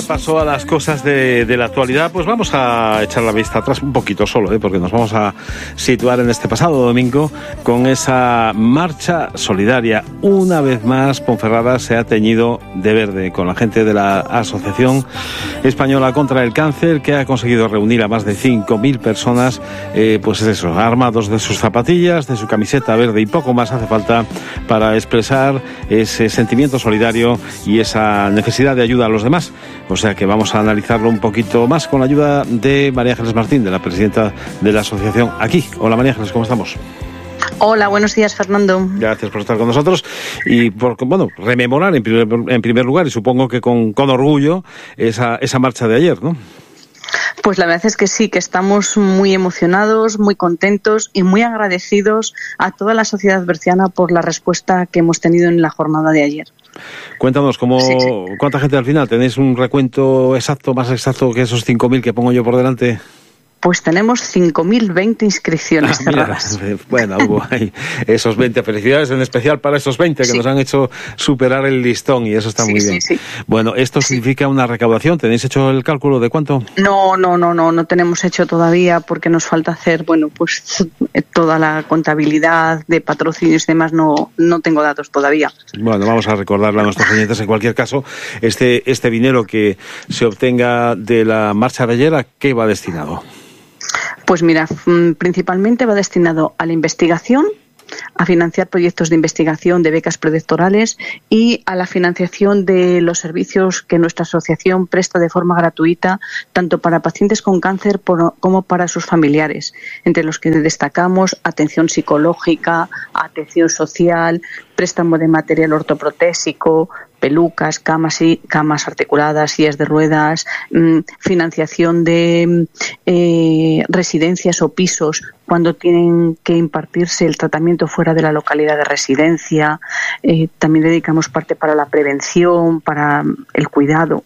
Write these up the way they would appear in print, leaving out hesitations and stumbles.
repaso a las cosas de la actualidad, pues vamos a echar la vista atrás un poquito solo, porque nos vamos a situar en este pasado domingo con esa marcha solidaria. Una vez más, Ponferrada se ha teñido de verde con la gente de la Asociación Española contra el Cáncer, que ha conseguido reunir a más de 5.000 personas, pues es eso, armados de sus zapatillas, de su camiseta verde y poco más hace falta para expresar ese sentimiento solidario y esa necesidad de ayuda a los demás. O sea que vamos a analizarlo un poquito más con la ayuda de María Ángeles Martín, de la presidenta de la asociación aquí. Hola María Ángeles, ¿cómo estamos? Hola, buenos días, Fernando. Gracias por estar con nosotros y por, bueno, rememorar en primer lugar, y supongo que con orgullo, esa marcha de ayer, ¿no? Pues la verdad es que sí, que estamos muy emocionados, muy contentos y muy agradecidos a toda la sociedad berciana por la respuesta que hemos tenido en la jornada de ayer. Cuéntanos, ¿cuánta gente al final? ¿Tenéis un recuento exacto, más exacto que esos 5.000 que pongo yo por delante? Pues tenemos 5.020 inscripciones cerradas. Bueno, hubo ahí esos 20. Felicidades en especial para esos 20 que nos han hecho superar el listón y eso está muy bien. Sí. Bueno, ¿esto significa una recaudación? ¿Tenéis hecho el cálculo de cuánto? No tenemos hecho todavía porque nos falta hacer, pues toda la contabilidad de patrocinios y demás, no tengo datos todavía. Bueno, vamos a recordarle a nuestros oyentes en cualquier caso, este dinero que se obtenga de la marcha de ayer, ¿a qué va destinado? Pues mira, principalmente va destinado a la investigación, a financiar proyectos de investigación, de becas predoctorales y a la financiación de los servicios que nuestra asociación presta de forma gratuita, tanto para pacientes con cáncer como para sus familiares, entre los que destacamos atención psicológica, atención social, préstamo de material ortoprotésico, pelucas, camas articuladas, sillas de ruedas, financiación de residencias o pisos cuando tienen que impartirse el tratamiento fuera de la localidad de residencia. También dedicamos parte para la prevención, para el cuidado.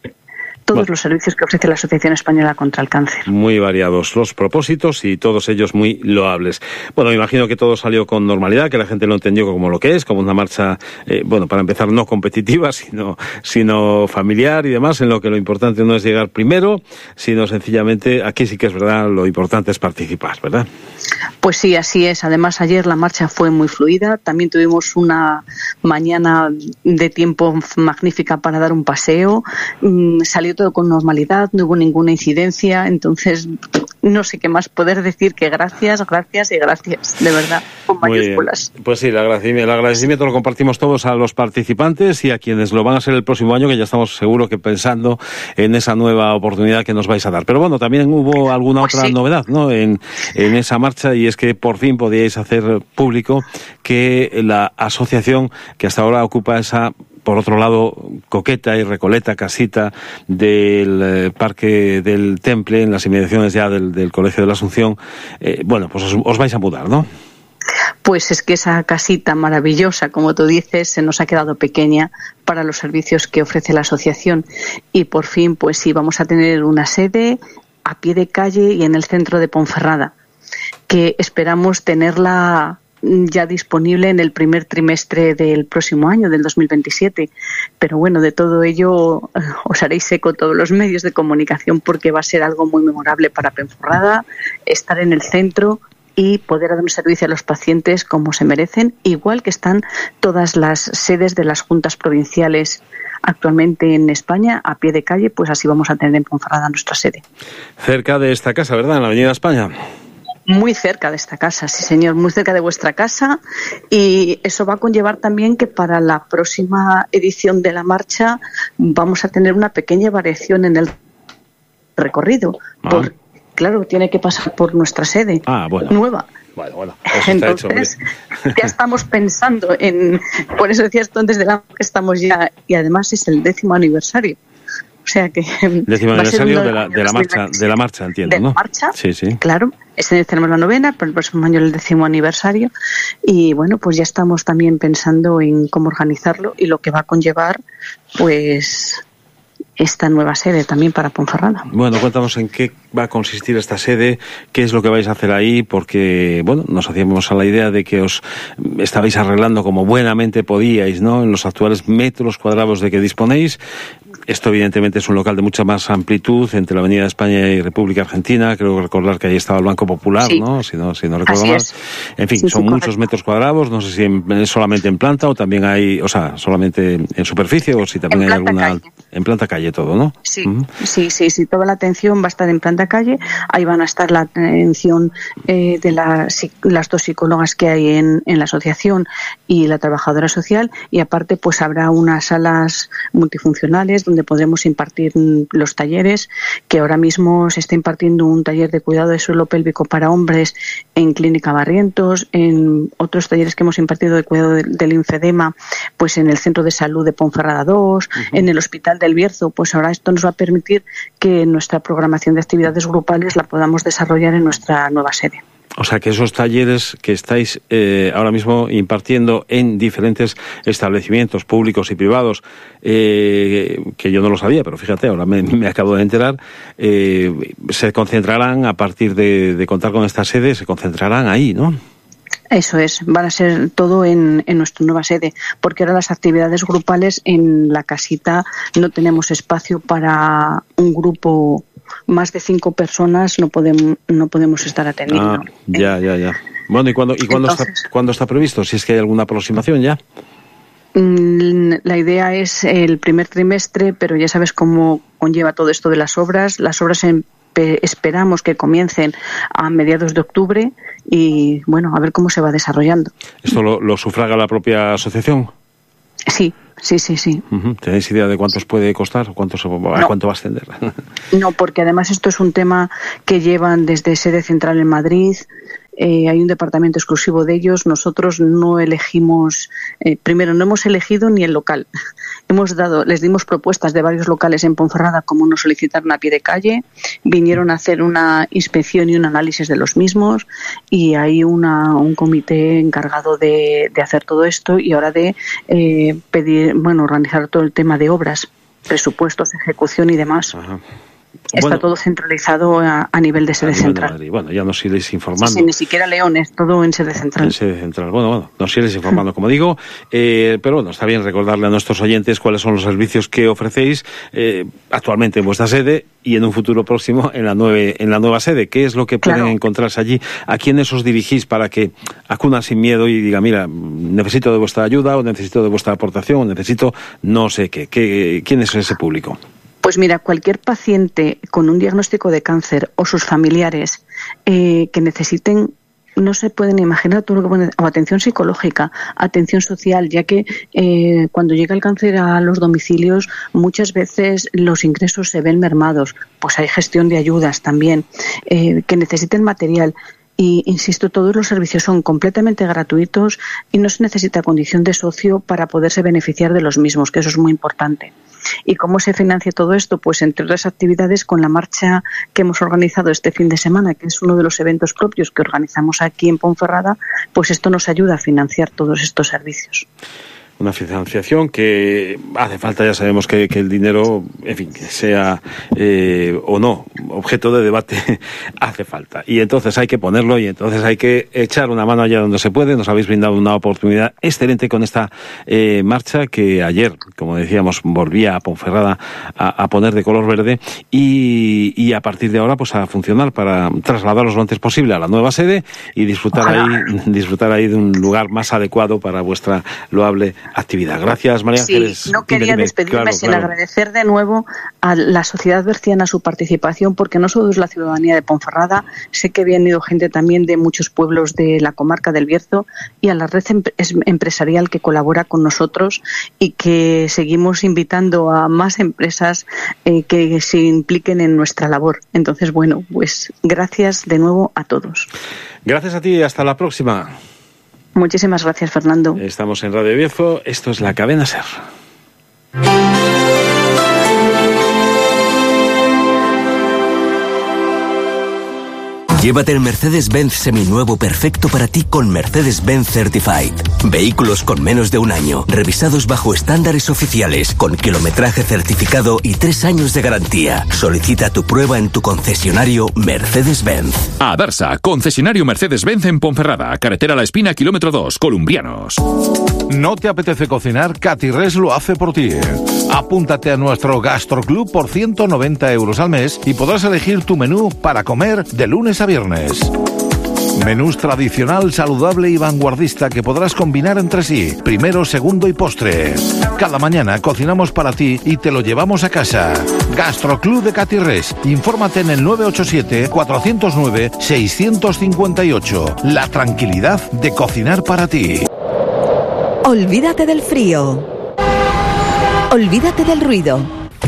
Todos los servicios que ofrece la Asociación Española contra el Cáncer. Muy variados los propósitos y todos ellos muy loables. Bueno, me imagino que todo salió con normalidad, que la gente lo entendió como lo que es, como una marcha, para empezar, no competitiva, sino familiar y demás, en lo que lo importante no es llegar primero, sino sencillamente, aquí sí que es verdad, lo importante es participar, ¿verdad? Pues sí, así es. Además, ayer la marcha fue muy fluida. También tuvimos una mañana de tiempo magnífica para dar un paseo. Salió todo con normalidad, no hubo ninguna incidencia. Entonces, no sé qué más poder decir que gracias y gracias, de verdad, con mayúsculas. Pues sí, el agradecimiento lo compartimos todos a los participantes y a quienes lo van a ser el próximo año, que ya estamos seguro que pensando en esa nueva oportunidad que nos vais a dar. Pero bueno, también hubo alguna otra novedad, ¿no? En esa marcha, y es que por fin podíais hacer público que la asociación que hasta ahora ocupa esa, por otro lado, coqueta y recoleta casita del Parque del Temple, en las inmediaciones ya del Colegio de la Asunción, pues os vais a mudar, ¿no? Pues es que esa casita maravillosa, como tú dices, se nos ha quedado pequeña para los servicios que ofrece la asociación y por fin, pues sí, vamos a tener una sede a pie de calle y en el centro de Ponferrada, que esperamos tenerla ya disponible en el primer trimestre del próximo año, del 2027. Pero bueno, de todo ello os haréis eco todos los medios de comunicación porque va a ser algo muy memorable para Ponferrada, estar en el centro y poder dar un servicio a los pacientes como se merecen, igual que están todas las sedes de las juntas provinciales actualmente en España, a pie de calle, pues así vamos a tener en Ponferrada nuestra sede. Cerca de esta casa, ¿verdad? En la Avenida España. Muy cerca de esta casa, sí señor, muy cerca de vuestra casa, y eso va a conllevar también que para la próxima edición de la marcha vamos a tener una pequeña variación en el recorrido, porque claro, tiene que pasar por nuestra sede nueva. Bueno, entonces ya estamos pensando por eso decía esto antes de que estamos ya, y además es el 10º aniversario. O sea que 10º aniversario de la marcha, entiendo, ¿no? De la marcha, sí. Claro. Este año tenemos la 9ª, pero el próximo año el 10º aniversario. Y bueno, pues ya estamos también pensando en cómo organizarlo y lo que va a conllevar, pues, esta nueva sede también para Ponferrada. Bueno, cuéntanos en qué va a consistir esta sede, qué es lo que vais a hacer ahí, porque, bueno, nos hacíamos a la idea de que os estabais arreglando como buenamente podíais, ¿no?, en los actuales metros cuadrados de que disponéis. Esto evidentemente es un local de mucha más amplitud entre la Avenida de España y República Argentina. Creo recordar que ahí estaba el Banco Popular, sí, ¿no? Si no recuerdo mal. En fin, sí, son muchos metros cuadrados. No sé si es solamente en planta o también hay, o sea, solamente en superficie o si también hay alguna calle. En planta calle todo, ¿no? Sí, sí. Toda la atención va a estar en planta calle. Ahí van a estar la atención de las dos psicólogas que hay en la asociación y la trabajadora social. Y aparte, pues habrá unas salas multifuncionales donde podremos impartir los talleres, que ahora mismo se está impartiendo un taller de cuidado de suelo pélvico para hombres en Clínica Barrientos, en otros talleres que hemos impartido de cuidado del linfedema, pues en el Centro de Salud de Ponferrada 2, en el Hospital del Bierzo. Pues ahora esto nos va a permitir que nuestra programación de actividades grupales la podamos desarrollar en nuestra nueva sede. O sea, que esos talleres que estáis ahora mismo impartiendo en diferentes establecimientos públicos y privados, que yo no lo sabía, pero fíjate, ahora me acabo de enterar, se concentrarán, a partir de contar con esta sede, se concentrarán ahí, ¿no? Eso es, van a ser todo en nuestra nueva sede, porque ahora las actividades grupales en la casita no tenemos espacio para un grupo. Más de 5 personas no podemos estar atendiendo. Ya. Bueno, ¿y cuándo está previsto? Si es que hay alguna aproximación ya. La idea es el primer trimestre, pero ya sabes cómo conlleva todo esto de las obras. Las obras esperamos que comiencen a mediados de octubre y, bueno, a ver cómo se va desarrollando. ¿Esto lo sufraga la propia asociación? Sí. ¿Tenéis idea de cuántos puede costar o cuánto va a ascender? No, porque además esto es un tema que llevan desde sede central en Madrid. Hay un departamento exclusivo de ellos. Nosotros no elegimos, primero no hemos elegido ni el local. Les dimos propuestas de varios locales en Ponferrada, como nos solicitaron a pie de calle. Vinieron a hacer una inspección y un análisis de los mismos y hay un comité encargado de hacer todo esto y ahora de organizar todo el tema de obras, presupuestos, ejecución y demás. Ajá. Está todo centralizado a nivel de sede central. Bueno, ya nos iréis informando. Sí, ni siquiera León, es todo en sede central. En sede central. Bueno, nos iréis informando, como digo. Pero bueno, está bien recordarle a nuestros oyentes cuáles son los servicios que ofrecéis actualmente en vuestra sede y en un futuro próximo en la nueva sede. ¿Qué es lo que pueden encontrarse allí? ¿A quiénes os dirigís para que acudan sin miedo y digan, mira, necesito de vuestra ayuda o necesito de vuestra aportación o necesito no sé qué? ¿Quién es ese público? Pues mira, cualquier paciente con un diagnóstico de cáncer o sus familiares que necesiten, no se pueden imaginar todo lo que pueden, o atención psicológica, atención social, ya que cuando llega el cáncer a los domicilios muchas veces los ingresos se ven mermados, pues hay gestión de ayudas también, que necesiten material. Y, insisto, todos los servicios son completamente gratuitos y no se necesita condición de socio para poderse beneficiar de los mismos, que eso es muy importante. ¿Y cómo se financia todo esto? Pues entre otras actividades con la marcha que hemos organizado este fin de semana, que es uno de los eventos propios que organizamos aquí en Ponferrada, pues esto nos ayuda a financiar todos estos servicios. Una financiación que hace falta, ya sabemos que el dinero, en fin, sea o no objeto de debate, hace falta. Y entonces hay que ponerlo y entonces hay que echar una mano allá donde se puede. Nos habéis brindado una oportunidad excelente con esta marcha que ayer, como decíamos, volvía a Ponferrada a poner de color verde y a partir de ahora pues a funcionar para trasladarlos lo antes posible a la nueva sede y disfrutar ahí de un lugar más adecuado para vuestra loable actividad. Gracias, María Ángeles. Sí, no quería despedirme sin agradecer de nuevo a la sociedad berciana su participación, porque no solo es la ciudadanía de Ponferrada, sé que habían ido gente también de muchos pueblos de la comarca del Bierzo y a la red empresarial que colabora con nosotros y que seguimos invitando a más empresas que se impliquen en nuestra labor. Entonces, bueno, pues gracias de nuevo a todos. Gracias a ti y hasta la próxima. Muchísimas gracias, Fernando. Estamos en Radio Bierzo, esto es La Cadena SER. Llévate el Mercedes-Benz seminuevo perfecto para ti con Mercedes-Benz Certified. Vehículos con menos de un año, revisados bajo estándares oficiales, con kilometraje certificado y 3 años de garantía. Solicita tu prueba en tu concesionario Mercedes-Benz. Adarsa, concesionario Mercedes-Benz en Ponferrada, carretera La Espina, kilómetro 2, Columbrianos. ¿No te apetece cocinar? Catirres lo hace por ti. Apúntate a nuestro Gastroclub por 190 euros al mes y podrás elegir tu menú para comer de lunes a viernes. Menús tradicional, saludable y vanguardista que podrás combinar entre sí, primero, segundo y postre. Cada mañana cocinamos para ti y te lo llevamos a casa. Gastroclub de Catirres. Infórmate en el 987-409-658. La tranquilidad de cocinar para ti. Olvídate del frío. Olvídate del ruido.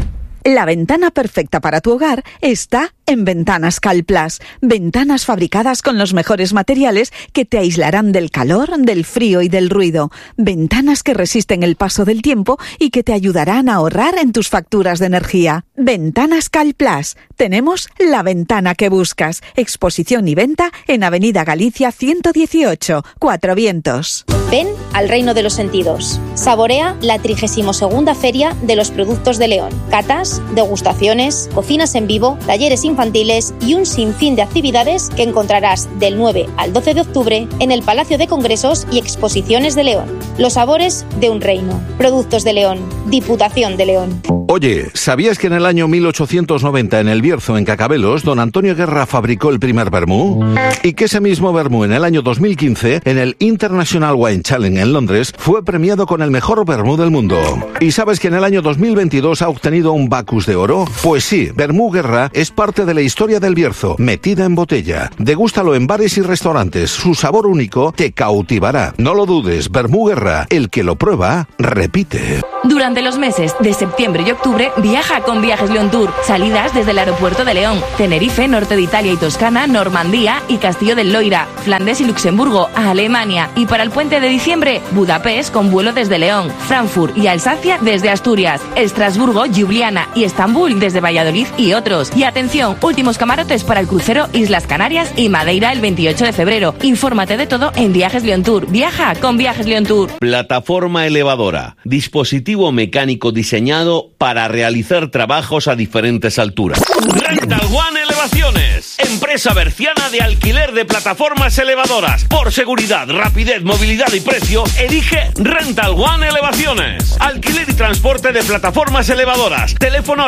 La ventana perfecta para tu hogar está en Ventanas Calplas. Ventanas fabricadas con los mejores materiales que te aislarán del calor, del frío y del ruido. Ventanas que resisten el paso del tiempo y que te ayudarán a ahorrar en tus facturas de energía. Ventanas Calplas. Tenemos la ventana que buscas. Exposición y venta en Avenida Galicia 118, Cuatro Vientos. Ven al reino de los sentidos. Saborea la 32ª Feria de los Productos de León. Catas, degustaciones, cocinas en vivo, talleres infantiles y un sinfín de actividades que encontrarás del 9 al 12 de octubre en el Palacio de Congresos y Exposiciones de León. Los sabores de un reino. Productos de León. Diputación de León. Oye, ¿sabías que en el año 1890 en El Bierzo, en Cacabelos, don Antonio Guerra fabricó el primer vermú? Y que ese mismo vermú en el año 2015, en el International Wine Challenge en Londres, fue premiado con el mejor vermú del mundo. ¿Y sabes que en el año 2022 ha obtenido un Bacus de oro? Pues sí, Vermú Guerra es parte de la historia del Bierzo, metida en botella. Degústalo en bares y restaurantes, su sabor único te cautivará. No lo dudes, Vermú Guerra, el que lo prueba, repite. Durante los meses de septiembre y octubre, viaja con Viajes León Tour. Salidas desde el aeropuerto de León, Tenerife, norte de Italia y Toscana, Normandía y Castillo del Loira, Flandes y Luxemburgo, a Alemania. Y para el puente de diciembre, Budapest con vuelo desde León, Frankfurt y Alsacia desde Asturias, Estrasburgo, Ljubljana y Estambul desde Valladolid y otros. Y atención, últimos camarotes para el crucero Islas Canarias y Madeira el 28 de febrero. Infórmate de todo en Viajes León Tour. Viaja con Viajes León Tour. Plataforma elevadora. Dispositivo mecánico diseñado para realizar trabajos a diferentes alturas. Rental One Elevaciones. Empresa berciana de alquiler de plataformas elevadoras. Por seguridad, rapidez, movilidad y precio, elige Rental One Elevaciones. Alquiler y transporte de plataformas elevadoras. Teléfono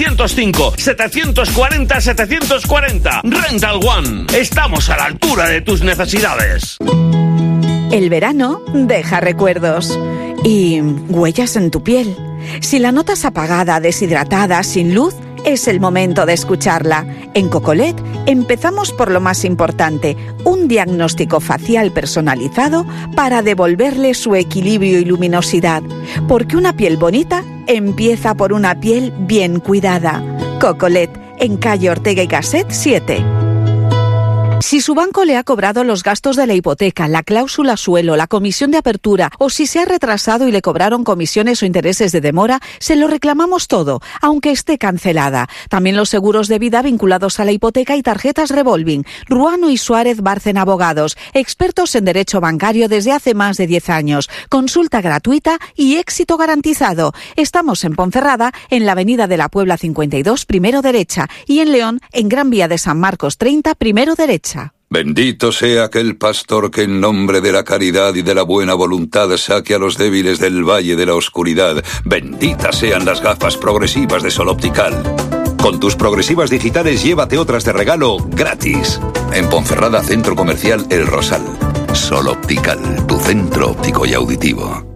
605-740-740. Rental One. Estamos a la altura de tus necesidades. El verano deja recuerdos y huellas en tu piel. Si la notas apagada, deshidratada, sin luz, es el momento de escucharla. En Cocolet empezamos por lo más importante, un diagnóstico facial personalizado para devolverle su equilibrio y luminosidad. Porque una piel bonita empieza por una piel bien cuidada. Cocolet, en calle Ortega y Gasset 7. Si su banco le ha cobrado los gastos de la hipoteca, la cláusula suelo, la comisión de apertura o si se ha retrasado y le cobraron comisiones o intereses de demora, se lo reclamamos todo, aunque esté cancelada. También los seguros de vida vinculados a la hipoteca y tarjetas revolving. Ruano y Suárez Bárcena Abogados, expertos en derecho bancario desde hace más de 10 años. Consulta gratuita y éxito garantizado. Estamos en Ponferrada, en la Avenida de la Puebla 52, primero derecha, y en León, en Gran Vía de San Marcos 30, primero derecha. Bendito sea aquel pastor que en nombre de la caridad y de la buena voluntad saque a los débiles del valle de la oscuridad. Benditas sean las gafas progresivas de Sol Optical. Con tus progresivas digitales llévate otras de regalo gratis. En Ponferrada, Centro Comercial El Rosal. Sol Optical, tu centro óptico y auditivo.